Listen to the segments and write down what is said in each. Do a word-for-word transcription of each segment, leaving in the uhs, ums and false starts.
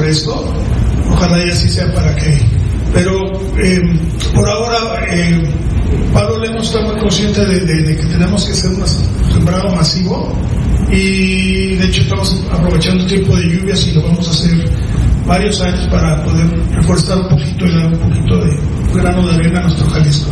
esto. Ojalá y así sea para que... Pero eh, por ahora, eh, Pablo Lemos está muy consciente de, de, de que tenemos que hacer un sembrado masivo, y de hecho estamos aprovechando el tiempo de lluvias y lo vamos a hacer varios años para poder reforzar un poquito y dar un poquito de grano de arena a nuestro Jalisco.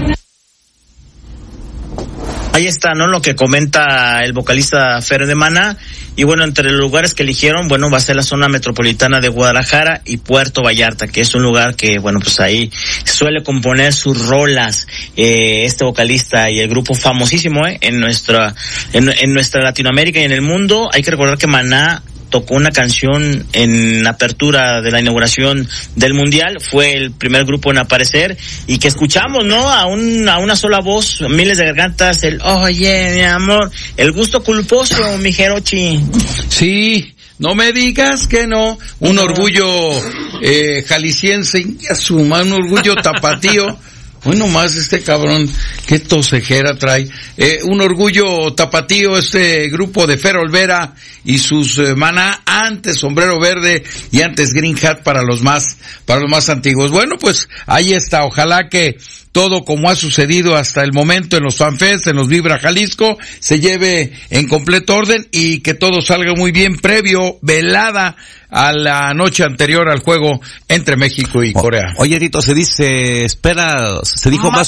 Ahí está, ¿no? Lo que comenta el vocalista Fer de Maná. Y bueno, entre los lugares que eligieron, bueno, va a ser la zona metropolitana de Guadalajara y Puerto Vallarta, que es un lugar que, bueno, pues ahí suele componer sus rolas, eh, este vocalista y el grupo famosísimo, eh, en nuestra, en, en nuestra Latinoamérica y en el mundo. Hay que recordar que Maná tocó una canción en la apertura de la inauguración del Mundial, fue el primer grupo en aparecer, y que escuchamos, ¿no? A un, a una sola voz, miles de gargantas, el oye, mi amor, el gusto culposo, mi Jerochi. Sí, no me digas que no, un no. orgullo eh, jalisciense, a su mano, un orgullo tapatío. Hoy nomás este cabrón, qué tosejera trae. Eh, un orgullo tapatío, este grupo de Fer Olvera y sus eh, Maná, antes Sombrero Verde y antes Green Hat para los más, para los más antiguos. Bueno, pues ahí está, ojalá que todo como ha sucedido hasta el momento en los FanFest, en los Vibra Jalisco, se lleve en completo orden y que todo salga muy bien previo, velada a la noche anterior al juego entre México y Corea. Oye, Tito, se dice, espera, se dijo más,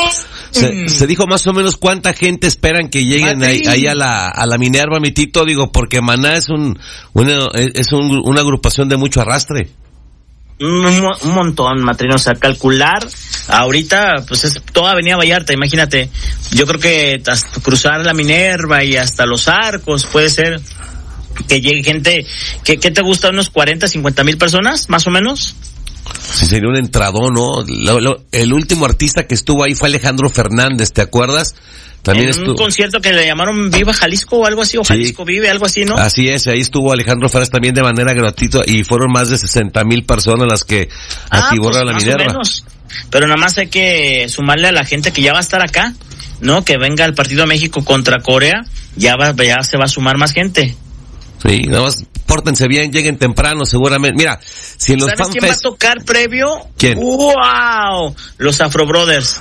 se, se dijo más o menos cuánta gente esperan que lleguen ahí, ahí a la, a la Minerva, mi Tito, digo, porque Maná es un, una, es un, una agrupación de mucho arrastre. Un, un montón, Matrino, o sea, calcular ahorita, pues es toda Avenida Vallarta, imagínate, yo creo que hasta cruzar la Minerva y hasta Los Arcos puede ser que llegue gente, que, ¿qué te gusta? ¿Unos cuarenta, cincuenta mil personas, más o menos? Sí, sería un entradón, ¿no? Lo, lo, el último artista que estuvo ahí fue Alejandro Fernández, ¿te acuerdas? También en un estuvo... concierto que le llamaron Viva Jalisco o algo así, o Jalisco sí. Vive, algo así, ¿no? Así es, ahí estuvo Alejandro Fernández también de manera gratuita y fueron más de sesenta mil personas las que ah, activaron pues, la más Minerva. O menos. Pero nada más hay que sumarle a la gente que ya va a estar acá, ¿no? Que venga el partido de México contra Corea, ya va, ya se va a sumar más gente. Sí, nada más pórtense bien, lleguen temprano seguramente. Mira, si en los ¿Sabes fanfest... quién va a tocar previo? ¿Quién? ¡Wow! Los Afro Brothers.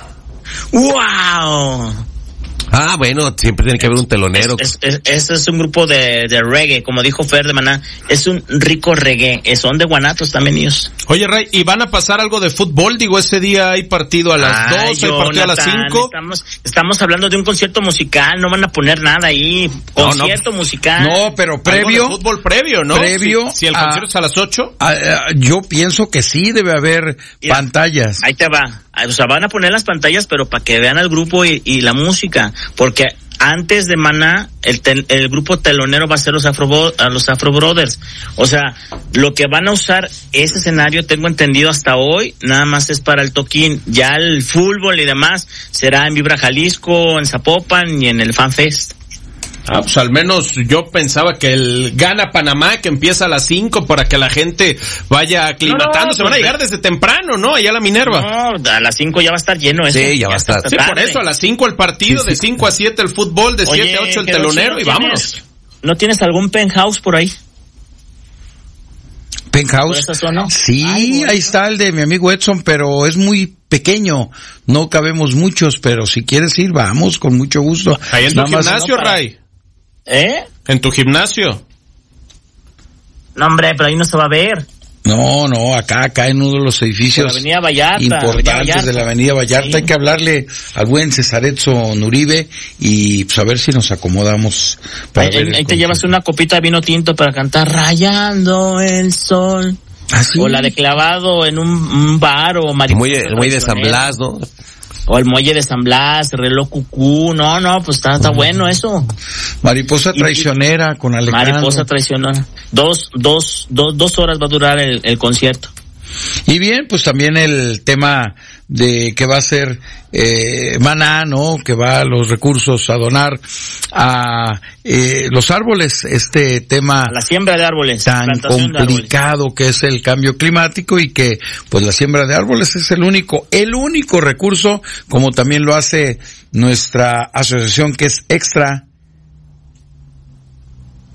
¡Wow! Ah, bueno, siempre tiene que haber un telonero. Es, es, es, es un grupo de, de reggae, como dijo Fer de Maná, es un rico reggae, son de Guanatos también ellos. Oye, Ray, ¿y van a pasar algo de fútbol? Digo, ese día hay partido a las Ay, dos, hay partido a las cinco. Estamos, estamos hablando de un concierto musical, no van a poner nada ahí, concierto no, no. musical. No, pero previo. Algo de fútbol previo, ¿no? Previo. Si, si el concierto a, es a las ocho. A, a, yo pienso que sí debe haber Mira, pantallas. Ahí te va. O sea, van a poner las pantallas, pero para que vean al grupo y, y la música, porque antes de Maná, el, tel, el grupo telonero va a ser los Afro, los Afro Brothers. O sea, lo que van a usar ese escenario, tengo entendido hasta hoy, nada más es para el toquín. Ya el fútbol y demás será en Vibra Jalisco, en Zapopan y en el FanFest. Ah, pues al menos yo pensaba que el gana Panamá, que empieza a las cinco para que la gente vaya aclimatando. No, no, se van a llegar desde temprano, ¿no? Allá a la Minerva. No, a las cinco ya va a estar lleno eso. Sí, ya va a estar. Sí, por eso, a las cinco el partido, sí, sí. De cinco a siete el fútbol, de siete a ocho el telonero, ¿no y vámonos? ¿No tienes algún penthouse por ahí? ¿Penthouse? ¿Por esa zona? Sí, Ay, bueno. Ahí está el de mi amigo Edson, pero es muy pequeño, no cabemos muchos, pero si quieres ir, vamos, con mucho gusto. Ahí en tu gimnasio, no para... Ray. ¿Eh? En tu gimnasio. No, hombre, pero ahí no se va a ver. No, no, acá, acá en uno de los edificios la Avenida Vallarta, importantes Avenida Vallarta. de la Avenida Vallarta. Sí. Hay que hablarle al buen César Edson Uribe y pues a ver si nos acomodamos. Para ahí ahí te llevas una copita de vino tinto para cantar Rayando el Sol. ¿Ah, sí? O la de clavado en un, un bar o mariposa. El muelle, el muelle de San Blas, ¿no? O el muelle de San Blas, reloj cucú, no, no, pues está, está bueno eso. Mariposa traicionera y, con Alejandro. Mariposa traicionera. Dos, dos, dos, dos horas va a durar el, el concierto. Y bien, pues también el tema de que va a ser eh, Maná, ¿no? Que va a los recursos a donar a eh, los árboles, este tema... La siembra de árboles. Tan complicado que es el cambio climático y que, pues la siembra de árboles es el único, el único recurso, como también lo hace nuestra asociación que es Extra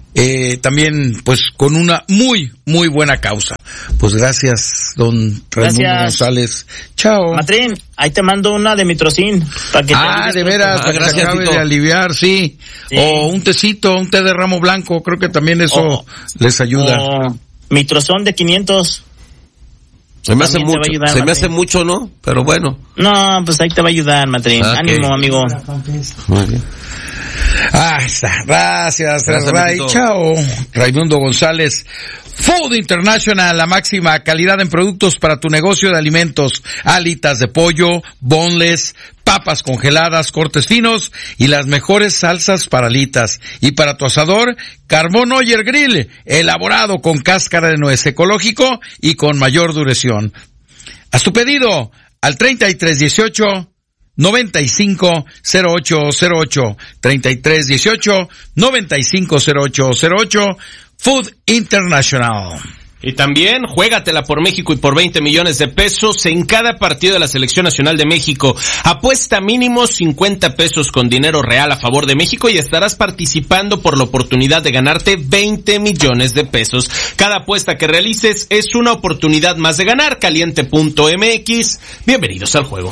eh, también pues con una muy, muy buena causa. Pues gracias, don Raimundo González. Chao. Matrín, ahí te mando una de mitrocin. Para que ah, de veras, ah, para gracias, que acabe Tito. de aliviar, sí. sí. O un tecito, un té de ramo blanco, creo que también eso o, les ayuda. O mitrozón de quinientos. Se me hace mucho, ayudar, se me hace mucho, ¿no? Pero bueno. No, pues ahí te va a ayudar, Matrín. Okay. Ánimo, amigo. Muy bien. Ah, está. Gracias, Gracias Ray. Chao. Raimundo González. Food International, la máxima calidad en productos para tu negocio de alimentos, alitas de pollo, boneless, papas congeladas, cortes finos y las mejores salsas para alitas. Y para tu asador, Carbón Oyer Grill, elaborado con cáscara de nuez, ecológico y con mayor duración. Haz tu pedido al treinta y tres dieciocho noventa y cinco cero ocho cero ocho, treinta y tres dieciocho noventa y cinco cero ocho cero ocho. Food International. Y también, juégatela por México y por veinte millones de pesos en cada partido de la Selección Nacional de México. Apuesta mínimo cincuenta pesos con dinero real a favor de México y estarás participando por la oportunidad de ganarte veinte millones de pesos. Cada apuesta que realices es una oportunidad más de ganar. Caliente punto m x. Bienvenidos al juego.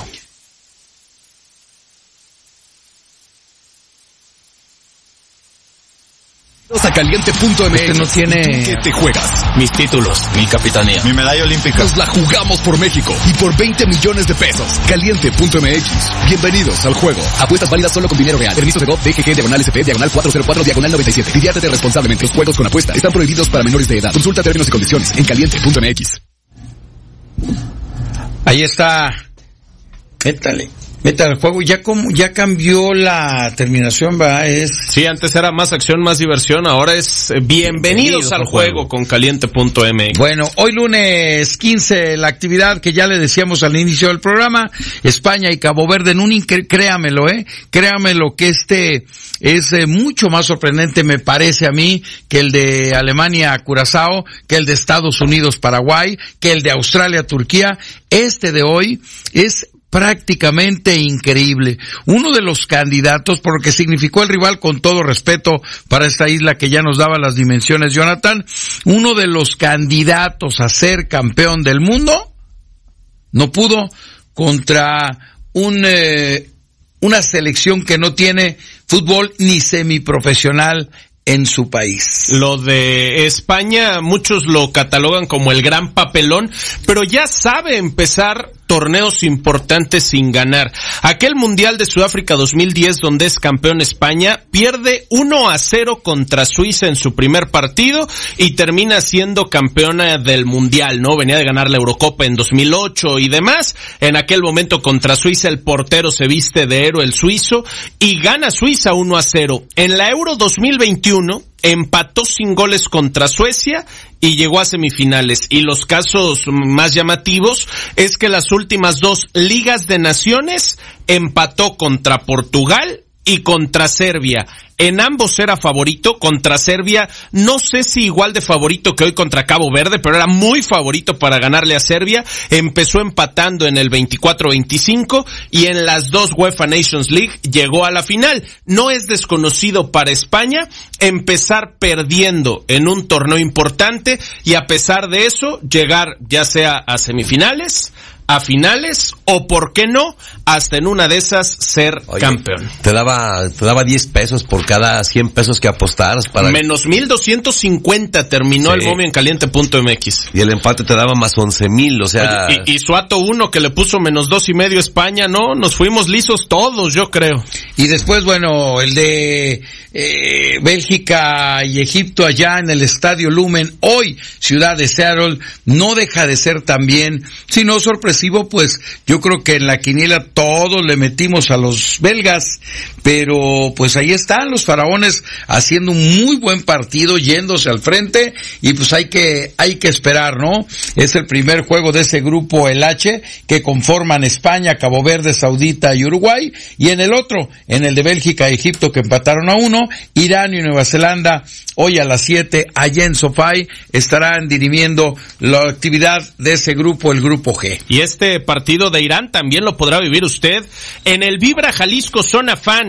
A caliente punto m x. Este no tiene... ¿Qué te juegas? Mis títulos, mi capitanía, mi medalla olímpica. Nos la jugamos por México y por veinte millones de pesos. Caliente punto m x. Bienvenidos al juego. Apuestas válidas solo con dinero real. Permiso de G O V, D G G, diagonal S P, diagonal cuatro cero cuatro, diagonal noventa y siete. Diviértete responsablemente. Los juegos con apuesta están prohibidos para menores de edad. Consulta términos y condiciones en caliente punto m x. Ahí está. Métale. Meta el juego, ya como ya cambió la terminación, va, es... Sí, antes era más acción, más diversión, ahora es bienvenidos, bienvenidos al juego, juego con caliente punto m x. Bueno, hoy lunes quince, la actividad que ya le decíamos al inicio del programa, España y Cabo Verde en un incre... créamelo, eh, créamelo que este es eh, mucho más sorprendente, me parece a mí, que el de Alemania Curazao, que el de Estados Unidos Paraguay, que el de Australia Turquía. Este de hoy es prácticamente increíble. Uno de los candidatos, por lo que significó el rival, con todo respeto para esta isla que ya nos daba las dimensiones, Jonathan, uno de los candidatos a ser campeón del mundo, no pudo contra un eh, una selección que no tiene fútbol ni semiprofesional en su país. Lo de España, muchos lo catalogan como el gran papelón, pero ya sabe empezar torneos importantes sin ganar. Aquel Mundial de Sudáfrica dos mil diez, donde es campeón España, pierde uno a cero contra Suiza en su primer partido y termina siendo campeona del Mundial, ¿no? Venía de ganar la Eurocopa en dos mil ocho y demás. En aquel momento contra Suiza el portero se viste de héroe, el suizo, y gana Suiza uno a cero. En la Euro dos mil veintiuno empató sin goles contra Suecia y llegó a semifinales. Y los casos más llamativos es que las últimas dos ligas de naciones empató contra Portugal y contra Serbia. En ambos era favorito, contra Serbia, no sé si igual de favorito que hoy contra Cabo Verde, pero era muy favorito para ganarle a Serbia. Empezó empatando en el veinticuatro veinticinco y en las dos UEFA Nations League llegó a la final. No es desconocido para España empezar perdiendo en un torneo importante y a pesar de eso llegar ya sea a semifinales, a finales o, por qué no, hasta en una de esas ser Oye, campeón. Te daba te daba diez pesos por cada cien pesos que apostaras para... Menos mil doscientos cincuenta terminó sí. el momio en caliente punto m x. Y el empate te daba más once mil, o sea... Oye, y, y Suato uno que le puso menos dos y medio España, ¿no? Nos fuimos lisos todos, yo creo. Y después, bueno, el de eh, Bélgica y Egipto allá en el Estadio Lumen, hoy, ciudad de Seattle, no deja de ser también, sino sorpresivo, pues yo creo que en la quiniela todos le metimos a los belgas, pero pues ahí están los faraones haciendo un muy buen partido, yéndose al frente, y pues hay que hay que esperar, ¿no? Es el primer juego de ese grupo, el H, que conforman España, Cabo Verde, Saudita y Uruguay, y en el otro, en el de Bélgica y Egipto, que empataron a uno, Irán y Nueva Zelanda, hoy a las siete, allá en Sofái, estarán dirimiendo la actividad de ese grupo, el grupo G. Y este partido de Irán también lo podrá vivir usted en el Vibra Jalisco Zona Fan.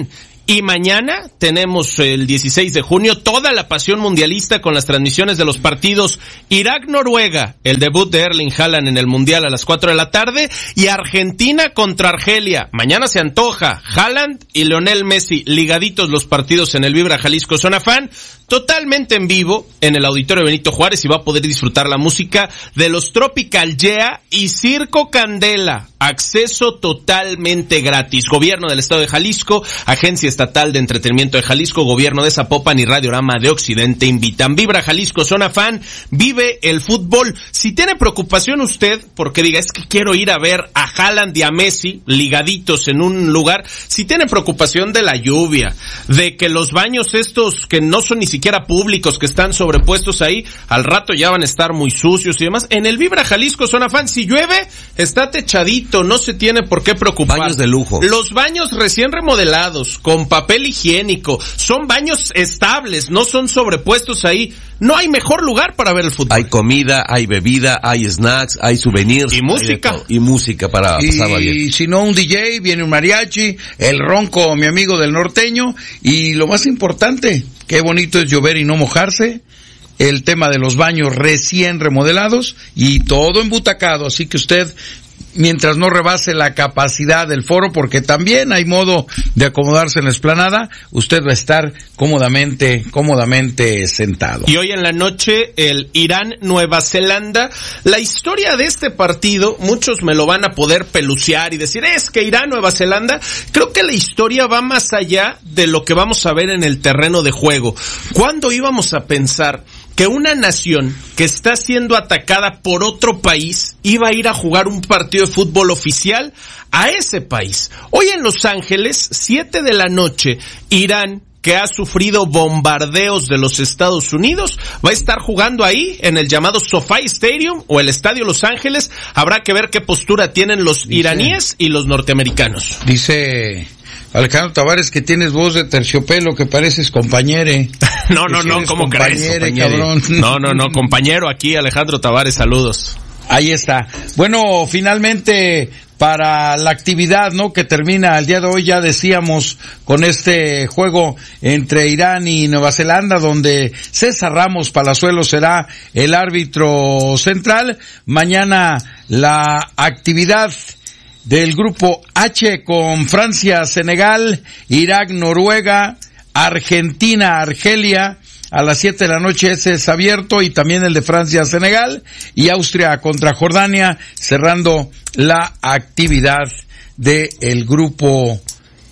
Y mañana tenemos el dieciséis de junio toda la pasión mundialista con las transmisiones de los partidos Irak-Noruega, el debut de Erling Haaland en el Mundial a las cuatro de la tarde, y Argentina contra Argelia. Mañana se antoja Haaland y Lionel Messi, ligaditos los partidos en el Vibra Jalisco Zona Fan, totalmente en vivo en el Auditorio Benito Juárez, y va a poder disfrutar la música de los Tropical Yeah y Circo Candela. Acceso totalmente gratis. Gobierno del Estado de Jalisco, Agencia Estatal de Entretenimiento de Jalisco, Gobierno de Zapopan y Radiorama de Occidente invitan. Vibra Jalisco Zona Fan, vive el fútbol. Si tiene preocupación usted, porque diga, es que quiero ir a ver a Haaland y a Messi ligaditos en un lugar, si tiene preocupación de la lluvia, de que los baños estos que no son ni siquiera públicos, que están sobrepuestos ahí, al rato ya van a estar muy sucios y demás, en el Vibra Jalisco Zona Fan, si llueve, está techadito, no se tiene por qué preocupar. Baños de lujo. Los baños recién remodelados, con papel higiénico, son baños estables, no son sobrepuestos ahí. No hay mejor lugar para ver el fútbol. Hay comida, hay bebida, hay snacks, hay souvenirs. Y música. Y música para pasarla bien. Y si no, un D J, viene un mariachi, el Ronco, mi amigo del norteño, y lo más importante, qué bonito es llover y no mojarse, el tema de los baños recién remodelados y todo embutacado, así que usted, mientras no rebase la capacidad del foro, porque también hay modo de acomodarse en la explanada, usted va a estar cómodamente, cómodamente sentado. Y hoy en la noche, el Irán-Nueva Zelanda. La historia de este partido, muchos me lo van a poder peluciar y decir, es que Irán-Nueva Zelanda, creo que la historia va más allá de lo que vamos a ver en el terreno de juego. ¿Cuándo íbamos a pensar que una nación que está siendo atacada por otro país iba a ir a jugar un partido de fútbol oficial a ese país? Hoy en Los Ángeles, siete de la noche, Irán, que ha sufrido bombardeos de los Estados Unidos, va a estar jugando ahí en el llamado SoFi Stadium o el Estadio Los Ángeles. Habrá que ver qué postura tienen los dice, iraníes y los norteamericanos. Dice Alejandro Tavares que tienes voz de terciopelo, que pareces compañere. No, no, no, ¿cómo crees? Cabrón. No, no, no, compañero aquí, Alejandro Tavares, saludos. Ahí está. Bueno, finalmente, para la actividad, ¿no?, que termina el día de hoy, ya decíamos, con este juego entre Irán y Nueva Zelanda, donde César Ramos Palazuelos será el árbitro central. Mañana la actividad del grupo H con Francia, Senegal, Irak, Noruega, Argentina, Argelia. A las siete de la noche ese es abierto, y también el de Francia, Senegal, y Austria contra Jordania, cerrando la actividad de el grupo,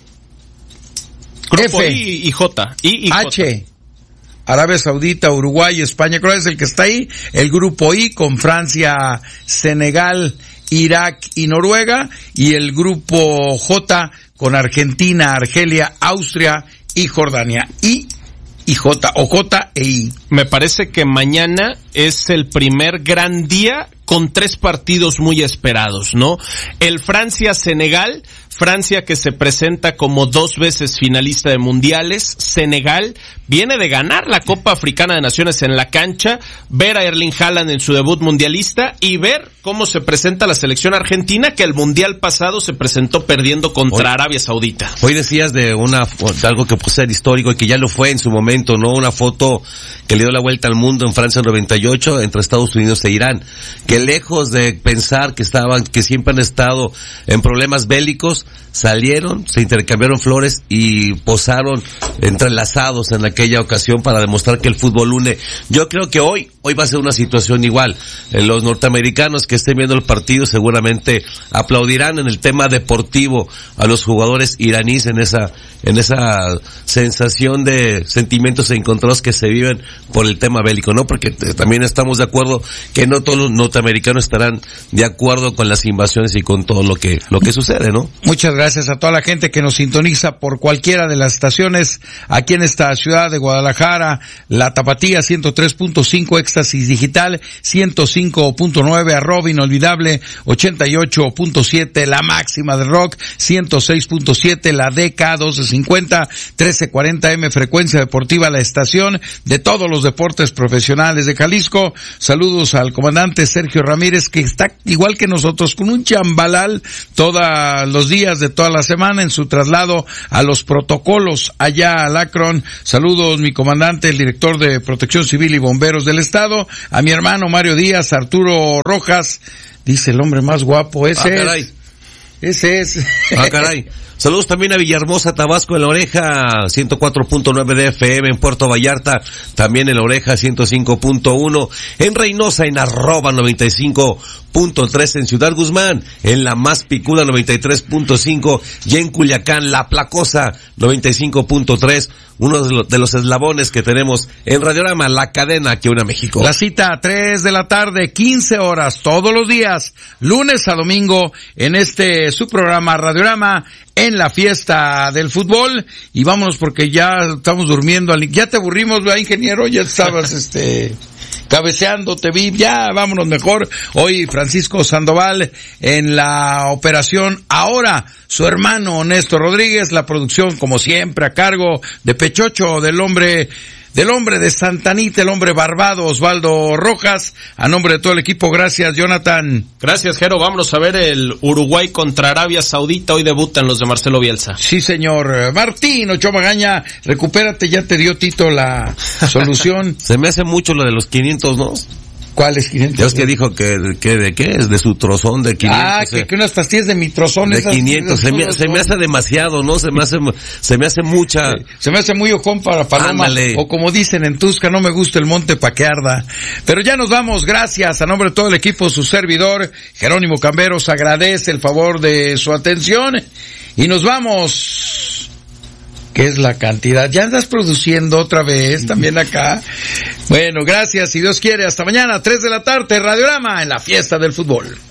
grupo F. I y J. I y H. Arabia Saudita, Uruguay, España, creo que es el que está ahí. El grupo I con Francia, Senegal, Irak y Noruega, y el grupo J con Argentina, Argelia, Austria y Jordania. Y y J, o J e I. Me parece que mañana es el primer gran día con tres partidos muy esperados, ¿no? El Francia-Senegal, Francia que se presenta como dos veces finalista de mundiales, Senegal viene de ganar la Copa Africana de Naciones en la cancha, ver a Erling Haaland en su debut mundialista y ver cómo se presenta la selección argentina, que el mundial pasado se presentó perdiendo contra hoy, Arabia Saudita. Hoy decías de una de algo que puede ser histórico y que ya lo fue en su momento, ¿no? Una foto que le dio la vuelta al mundo en Francia en noventa y ocho entre Estados Unidos e Irán, que lejos de pensar que estaban, que siempre han estado en problemas bélicos, salieron, se intercambiaron flores y posaron entrelazados en aquella ocasión para demostrar que el fútbol une. Yo creo que hoy, hoy va a ser una situación igual. Los norteamericanos que estén viendo el partido seguramente aplaudirán en el tema deportivo a los jugadores iraníes en esa, en esa sensación de sentimientos encontrados que se viven por el tema bélico, ¿no? Porque también estamos de acuerdo que no todos los norteamericanos estarán de acuerdo con las invasiones y con todo lo que, lo que sucede, ¿no? Muchas gracias a toda la gente que nos sintoniza por cualquiera de las estaciones aquí en esta ciudad de Guadalajara, la Tapatía ciento tres punto cinco, Éxtasis Digital ciento cinco punto nueve, arroba inolvidable ochenta y ocho punto siete, la máxima de rock ciento seis punto siete, la D K doce cincuenta, trece cuarenta M, frecuencia deportiva, la estación de todos los deportes profesionales de Jalisco. Saludos al comandante Sergio Ramírez, que está igual que nosotros con un chambalal todos los días de de toda la semana en su traslado a los protocolos allá al Akron. Saludos, mi comandante, el director de Protección Civil y Bomberos del Estado, a mi hermano Mario Díaz, Arturo Rojas, dice el hombre más guapo, ese ah, es. Ese es. Ah, caray. Saludos también a Villahermosa, Tabasco, en La Oreja, ciento cuatro punto nueve de F M, en Puerto Vallarta, también en La Oreja, ciento cinco punto uno, en Reynosa, en arroba noventa y cinco punto tres, en Ciudad Guzmán, en La Más Picuda, noventa y tres punto cinco, y en Culiacán, La Placosa, noventa y cinco punto tres, uno de los, de los eslabones que tenemos en Radiorama, la cadena que une a México. La cita a tres de la tarde, quince horas, todos los días, lunes a domingo, en este su programa Radiorama, en la fiesta del fútbol. Y vámonos porque ya estamos durmiendo. Ya te aburrimos, ¿verdad, ingeniero? Ya estabas este cabeceando, te vi. Ya, vámonos mejor. Hoy Francisco Sandoval en la operación. Ahora su hermano Néstor Rodríguez, la producción como siempre a cargo de Pechocho, del hombre del hombre de Santanita, el hombre barbado, Osvaldo Rojas. A nombre de todo el equipo, gracias, Jonathan. Gracias, Jero. Vámonos a ver el Uruguay contra Arabia Saudita. Hoy debutan los de Marcelo Bielsa. Sí, señor. Martín Ochoa Magaña, recupérate, ya te dio Tito la solución. Se me hace mucho lo de los quinientos, ¿no? ¿Cuáles quinientos? Ya es que dijo que, que de qué es, de su trozón de quinientos. Ah, que, eh. que unas pastillas de mi trozón. De quinientos, se me, se me hace demasiado, ¿no? Se me hace, se me hace mucha. Se me hace muy ojón para paloma. Ándale. O como dicen en Tusca, no me gusta el monte pa' que arda. Pero ya nos vamos, gracias. A nombre de todo el equipo, su servidor, Jerónimo Camberos, agradece el favor de su atención. Y nos vamos. ¿Qué es la cantidad? ¿Ya andas produciendo otra vez también acá? Bueno, gracias, si Dios quiere, hasta mañana, tres de la tarde, Radiorama, en la fiesta del fútbol.